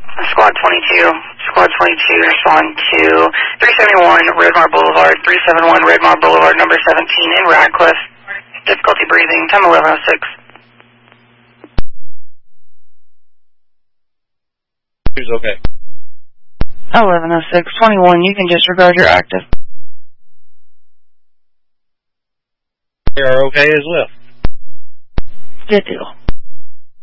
Squad 22. Squad 22, respond to 371 Redmar Boulevard, 371 Redmar Boulevard, number 17 in Radcliffe. Difficulty breathing, time 11:06. Who's okay? 11:06, 21, you can disregard your active. They are okay as well. Good deal.